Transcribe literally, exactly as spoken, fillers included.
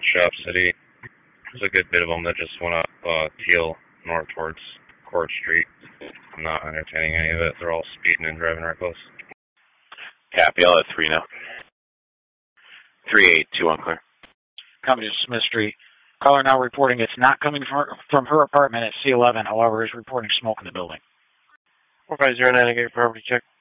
Shop City. There's a good bit of them that just went up uh, Teal north towards Court Street. I'm not entertaining any of it. They're all speeding and driving reckless. Copy, I'll have three now. three eight two unclear. Coming to Smith Street. Caller now reporting it's not coming from her, from her apartment at C eleven, however, is reporting smoke in the building. four five zero nine, I get your property check.